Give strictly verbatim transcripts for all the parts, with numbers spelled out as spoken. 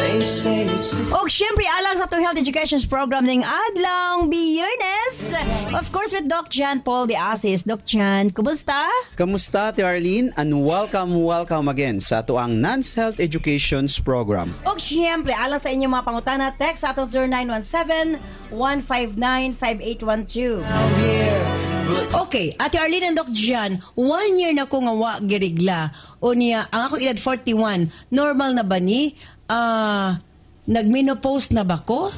O syempre, alang sa to health education program ng Adlang Biyernes. Of course, with Doc Jan Paul de Asis. Doc Jan, kumusta? Kamusta, Ate Arlene? And welcome, welcome again sa tuang Nance Health Education's program. O syempre, alang sa inyong mga pangutana, text sa atong zero nine one seven, one five nine, five eight one two. Okay, Ate Arlene and Doc Jan, one year na ko nga wa girigla. O niya, ang ako edad forty-one, normal na ba ni? Ah, uh, nagmenopause na ba ko?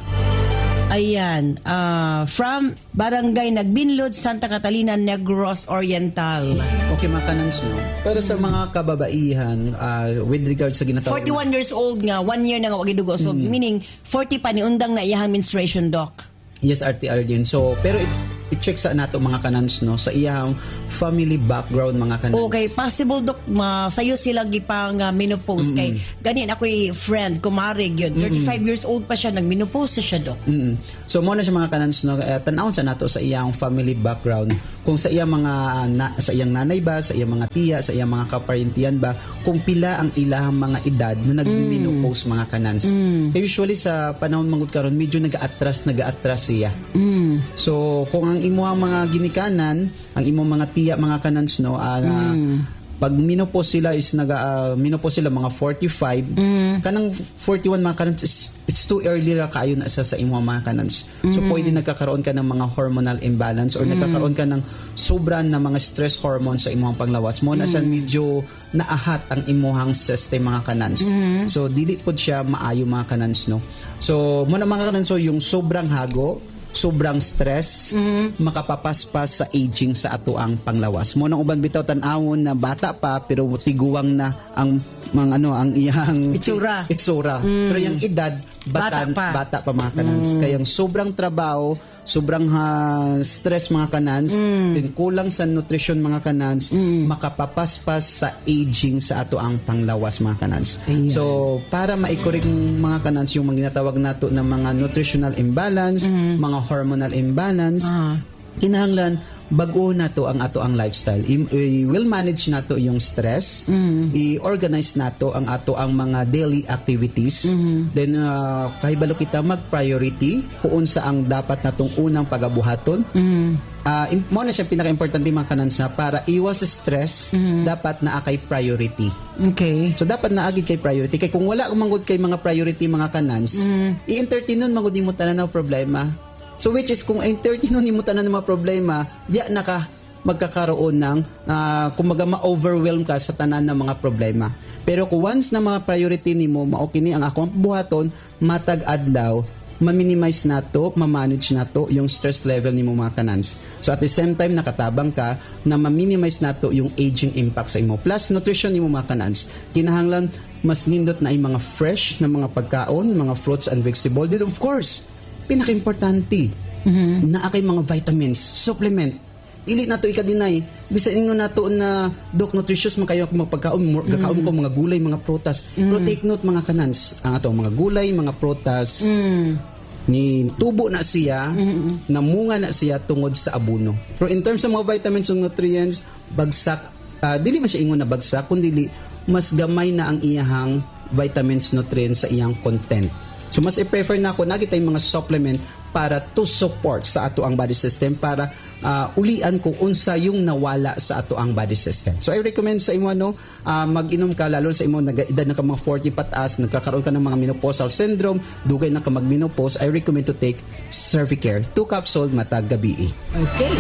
Ayan, uh, from Barangay Nagbinlod, Santa Catalina, Negros Oriental. Okay, makanans no. Pero sa mga kababaihan, uh, with regards sa ginatawag forty-one years old nga, one year na nga wagidugo. So, mm. meaning, forty pa ni undang na iyahang menstruation, Doc. Yes, Ate Arlene. So, pero it, i-check sa nato mga kanans no sa iyang family background mga kanans. Okay, possible Dok, ma sayo sila gipang uh, menopause. Mm-hmm. Kay ganin ako friend kumarig yun. thirty-five mm-hmm. years old pa siya, nagmenopause siya, Dok. Mm-hmm. So mo na siya mga kanans no, uh, tan-awon sa nato sa iyang family background kung sa iyang mga na, sa iyang nanay ba, sa iyang mga tiya, sa iyang mga kaparintiyan ba, kung pila ang ilang mga edad no nagmenopause mm. mga kanans. Mm. Usually sa panahon mangud karon medyo nag-atras nag-atras siya. Mm. So kung ang imo ang mga ginikanan, ang imong mga tiya, mga kanans no, uh, mm. pag menopause sila is naga uh, menopause sila mga forty-five, mm. kanang forty-one mga kanans is, it's too early ra kaayo na sa sa imong mga kanans. Mm. So pwede nagkakaroon ka ng mga hormonal imbalance or mm. nagkakaroon ka ng sobra na mga stress hormones sa imong panglawas. Mo na mm. siya medyo naahat ang imong system mga kanans. Mm. So dili pod siya maayo mga kanans no. So mo na mga kanans so yung sobrang hago, sobrang stress, mm-hmm. makapapaspas sa aging sa ato ang panglawas. Mo nang uban bitaw tan-awon na bata pa pero tiguwang na ang mga ano ang iyang itsura. itsura. Mm. Pero yung edad batan, bata pa, bata pa mga kanans. Mm. Kayang sobrang trabaho, sobrang uh, stress mga kanans, mm. din kulang sa nutrition mga kanans, mm. makapapaspas sa aging sa ato ang panglawas mga kanans. Ayan. So para ma-correct mga kanans yung mga ginatawag nato ng mga nutritional imbalance, mm. mga hormonal imbalance, uh-huh. kinahanglan bag-o nato ang ato ang lifestyle. I, I will manage nato yung stress, mm-hmm. i-organize nato ang ato ang mga daily activities. Mm-hmm. Then uh, kahibalo kita mag-priority kung sa ang dapat natong unang pagabuhaton. Mm-hmm. Uh, mo na siya pinaka-importante mga kanansa para iwas stress, mm-hmm. dapat na kay priority. Okay. So dapat na agad kay priority. Kay kung wala mangud kay mga priority mga kanans, mm-hmm. i-entertain nun mangud mo tanan na problema. So which is kung entertain nun mo tanan ng mga problema, diya naka magkakaroon ng uh, kumaga ma-overwhelm ka sa tanan ng mga problema. Pero kung once na mga priority nimo mao kini ang akong buhaton, matag adlaw ma-minimize nato, ma-manage nato yung stress level nimo mga kanans. So at the same time nakatabang ka na ma-minimize nato yung aging impact sa imo. Plus nutrition nimo mga kanans. Kinahanglan mas nindot na ay mga fresh na mga pagkaon, mga fruits and vegetables. Then of course, pinaka-importante mm-hmm. na akay mga vitamins, supplement. Dili nato ika-deny. Bisan ingon nato na Doc nutritious man kayo mga pagkaon, gakaon mm. ko mga gulay, mga prutas. Mm. Pero take note mga kanans, ang ato mga gulay, mga prutas. Mm. Ni tubo na siya, mm-hmm. namunga na siya tungod sa abono. Pero in terms of mga vitamins and nutrients, bagsak, uh, dili man siya ingon na bagsak, kundi mas gamay na ang iyahang vitamins, nutrients sa iyang content. So mas i-prefer na ako nakita yung mga supplement para to support sa ato ang body system para uh, ulian kung unsa yung nawala sa ato ang body system. So I recommend sa imo no, uh, mag-inom ka lalo sa imo nag-edad na ka mga forty pataas, nagkakaroon ka ng mga menopausal syndrome, dugay na ka mag-menopause, I recommend to take Cervicare, two capsule matag gabi. Okay.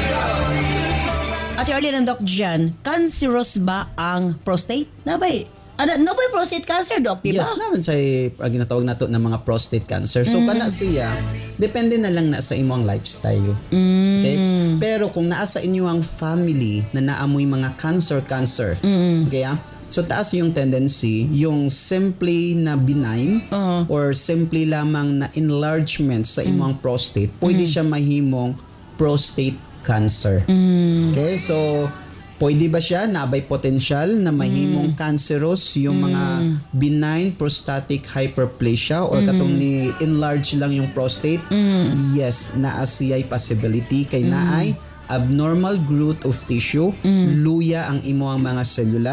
Ate Arlene and Doc Jan, cancerous ba ang prostate? Na ba ano, no ba prostate cancer, Doc, di ba? Yes, naman sa uh, ginatawag nato ng mga prostate cancer. So, mm. kana siya, depende na lang na sa imo ang lifestyle. Mm. Okay? Pero kung naa sa inyo ang family na naamoy mga cancer-cancer, mm. okay, ah? So, taas yung tendency, yung simply na benign uh-huh. or simply lamang na enlargement sa imo ang mm. prostate, pwede mm. siya mahimong prostate cancer. Mm. Okay? So, pwede ba siya na abay potential na mahimong mm. cancerous yung mm. mga benign prostatic hyperplasia or mm. katong ni enlarge lang yung prostate? Mm. Yes, naa siya'y possibility kay mm. naay abnormal growth of tissue, mm. luya ang imo ang mga selula,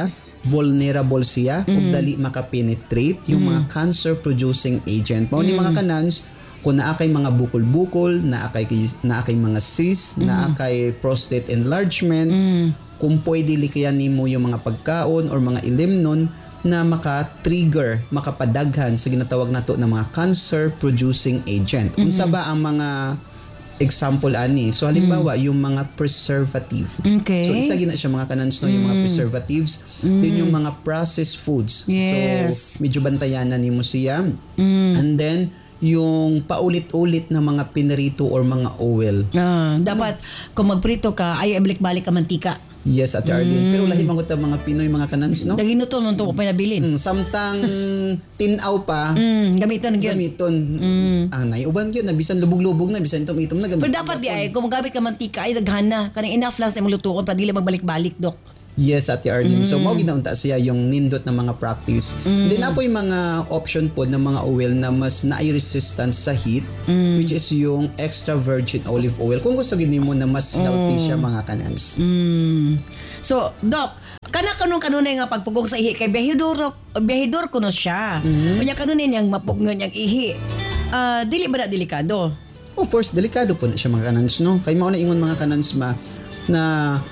vulnerable siya ug dali maka-penetrate yung mga cancer-producing agent. Mao ni mga kanans kung naa kay mga bukol-bukol, naa kay naa kay mga cysts, naa kay prostate enlargement, kung pwede likayan nimo yung mga pagkaon or mga ilimnon na maka-trigger, makapadaghan sa ginatawag nato na mga cancer-producing agent. Unsa ba ang mga example ani? So halimbawa yung mga preservative. Okay. So isa gina siya mga kanans no, yung mga preservatives, din yung mga processed foods. Yes. So medyo bantayanan nimo siya. And then yung paulit-ulit na mga pinirito or mga oil. Ah, dapat kung magprito ka, ay ibalik-balik ka mantika. Yes, Ate Arlene. Pero lahi mangut ang mga Pinoy mga kanans, no? Daginuton mo ito ko pinabilin. Mm, samtang tinaw pa, Mm, gamiton gyud. gamiton. Ah, nay uban gyud na bisan lubog-lubog na bisan itom-itom na gamit. Pero dapat di ay kung magamit ka mantika ay daghana kanang enough lang sa imong lutuon para dili magbalik-balik, dok. Yes, Ate Arlene. So, mao ginaunta siya yung nindot na mga practice. Then, na po yung mga option po ng mga oil na mas na-resistant sa heat, which is yung extra virgin olive oil. Kung gusto gini mo na mas healthy siya mga kanans. Mm. So, Doc, kana kanong kanunay nga pagpugong sa ihi kay biyahidor biyahidor kuno siya. Unya kanunay niyang mapugnon niyang ihi. Ah, dili ba na delikado? Of course, delikado po na siya mga kanans, no? Kay mao na ingon mga kanans ma na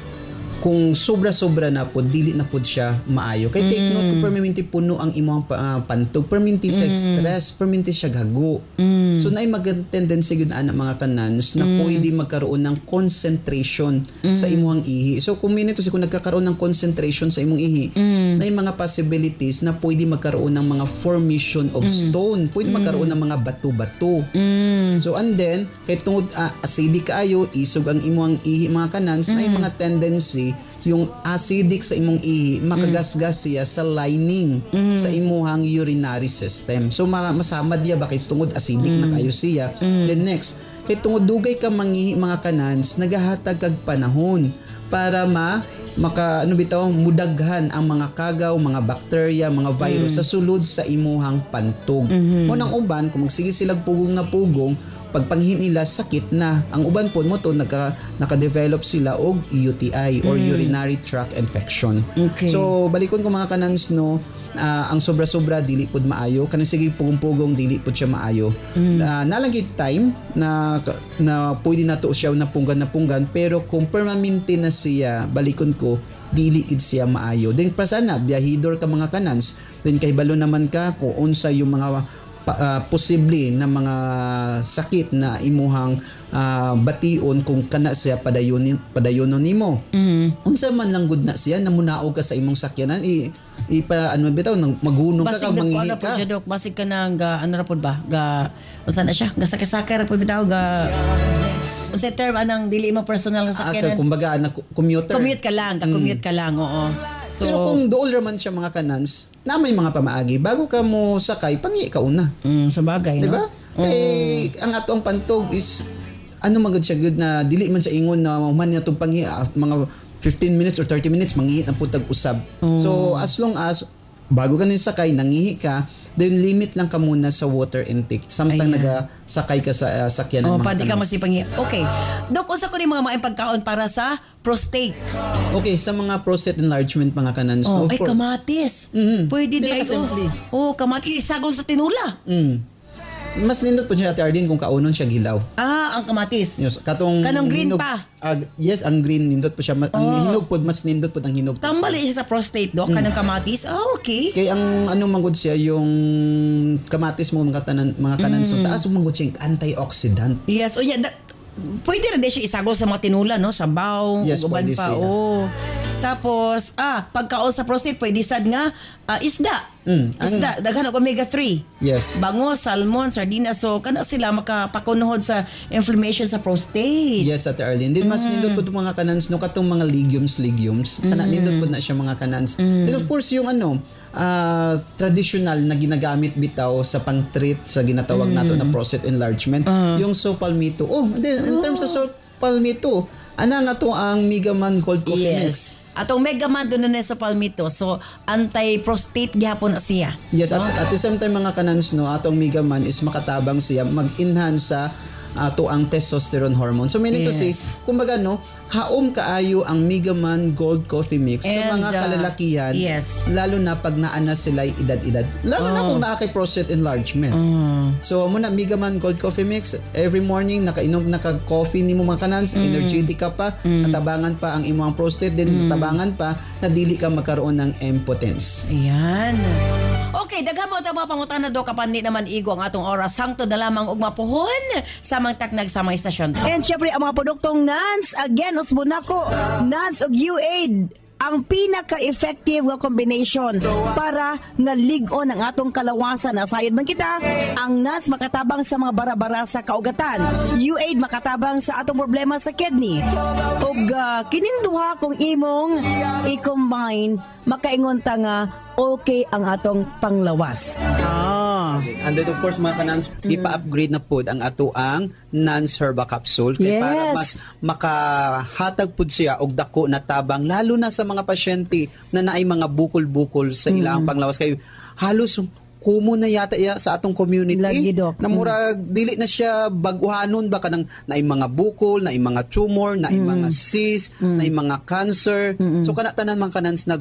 kung sobra-sobra na po, dili na po siya maayo. Kay take note, kung perminti puno ang imong uh, pantog, perminti siya stress, perminti siya gago. Mm. So, naay mag-tendency yun anak mga kanans na mm. pwede magkaroon ng concentration mm. sa imong ihi. So, kung minito kung nagkakaroon ng concentration sa imong ihi, mm. naay mga possibilities na pwede magkaroon ng mga formation of mm. stone, pwede mm. magkaroon ng mga bato-bato. Mm. So, and then, kay tungod uh, acidic kaayo, isog ang imong ihi mga kanans, mm. naay mga tendency yung acidic sa imong ihi makagasgas siya sa lining mm. sa imuhang urinary system. So ma- masamad ya bakit tungod acidic mm. na kayo siya. Mm. Then next, kay tungod dugay ka mangihi mga kanans, nagahatag kag panahon para ma maka ano bitaw mudaghan ang mga kagaw, mga bacteria, mga virus mm. sa sulod sa imuhang pantog. Mm-hmm. Mo nang uban kung magsige sila pugong na pugong, pag panghin nila sakit na. Ang uban po mo to naka naka-develop sila og U T I or mm. urinary tract infection. Okay. So balikon ko mga kanans no, uh, ang sobra-sobra dili pud maayo, kanang sige pugong-pugong dili pud siya maayo. Mm. Uh, nalang time na na pwede nato siya na punggan na punggan, pero kung permanente na siya, balikon ko dili gid siya maayo. Then pa sana biyahidor ka mga kanans, then kahibalo naman ka kung unsa yung mga Uh, posible na mga sakit na imuhang uh, bation kung kana siya padayonin padayonon nimo. Mm. Unsa man lang gud na siya namunaog ka sa imong sakyanan i, i pa ano bitaw nang magunong ka ka mangihi ka. Basig na basig ka na ga ano ra pud ba ga unsa na siya ga sakay-sakay ra pud bitaw ga unsa term anang dili mo personal nga sakyanan. Ah, kumbaga na commuter. Commute ka lang, ka commute mm. ka lang, oo. So, pero kung dool raman siya mga kanans, na may mga pamaagi, bago ka mo sakay, pangi ka una. Mm, sa bagay, diba? No? Kay, ang atong pantog is, ano magod siya good na, dili man sa ingon na man niya itong pangi, uh, mga fifteen minutes or thirty minutes, mangihi ang putag usab. Mm. So, as long as, bago ka nang sakay, nangihi ka, then limit lang ka muna sa water intake. Samtang nagasakay ka sa uh, sakyan ng oh, mga pwede ka masipangi. Okay. Dok, unsa ko ni mga maayong pagkaon para sa prostate? Okay, sa mga prostate enlargement mga kanans. Oh, no, ay, for, kamatis. Mm-hmm. Pwede di ay. Oh, oh, kamatis. Isagol sa tinula. Mm. Mas nindot po siya, Ate Arlene, kung kaunon siya gilaw. Ah, ang kamatis. Yes, katong kanong green hinog, pa. Uh, yes, ang green nindot po siya. Ma- oh. Ang hinog po, mas nindot po ang hinog. Tambali siya sa prostate, Dok, kanang mm. kamatis. Ah, oh, okay. Kaya ang ano manggod siya, yung kamatis mo mga, tanan, mga kanan. Mm. So, taas manggod siya yung antioxidant. Yes, o oh, yeah, da- pwede rin din siya isagol sa mga tinula, no? Sabaw, yes, uban pa. Oh. Tapos, ah, pagkaon sa prostate, pwede sad nga, uh, isda. Mm, isda, ang, daghan og omega three. Yes. Bango, salmon, sardinas. So, kana sila makapakunuhod sa inflammation sa prostate. Yes, Ate Arlene. Din mas mm. nindot po itong mga kanans, no? Katong mga legumes, legumes. Kana, mm. nindot po na siya mga kanans. Mm. Then, of course, yung ano, uh, traditional na ginagamit bitaw sa pang-treat sa ginatawag mm. nato na prostate enlargement, uh. yung sopalmito. Oh, then, in terms oh. of sopalmito, ana nga to ang Megaman Gold Coffee yes. Mix. Atong Megaman doon na sa palmito. So, anti-prostate gihapon na siya. Yes, no? at, at the same time mga kanans, no, atong Megaman is makatabang siya mag-enhance sa ato ang testosterone hormone. So meaning to say, Yes. kumbaga no, haom kaayo ang Megaman Gold Coffee Mix sa And, mga uh, kalalakihan, yes. lalo na pag naana sila edad-edad. Lalo na kung naa kay prostate enlargement. Mm. So muna Megaman Gold Coffee Mix, every morning nakainom naka-coffee nimo mga kanans, Mm. energetic ka pa, natabangan pa ang imong prostate, din natabangan pa na dili ka magkaroon ng impotence. Ayan. Okay, daghan mo ito mga pangutana do kapandi naman igo ang atong oras. Sangto na lamang og mapuhon sa mga taknag sa mga istasyon. And syempre ang mga produktong Nans, again, usbon ako, Nans og U-Aid, ang pinaka-effective nga combination para nga ligon ang atong kalawasan. Nasayod man kita, ang Nans makatabang sa mga bara-bara sa kaugatan. U-Aid makatabang sa atong problema sa kidney. Ug uh, kining duha kung imong i-combine, makaingon ta nga okay ang atong panglawas. Ah. And then of course mga kanans, ipa-upgrade na pod ang ato ang Nans Herba Capsule kay Yes. para mas makahatag pod siya og dako na tabang lalo na sa mga pasyente na naay mga bukol-bukol sa ilang panglawas kay halos kumo na yata iya sa atong community Lagi, Doc. na murag dili na siya baguhanon ba kanang naay mga bukol, naay mga tumor, naay mga cyst, naay mga cancer. So kana tanan mga kanans nag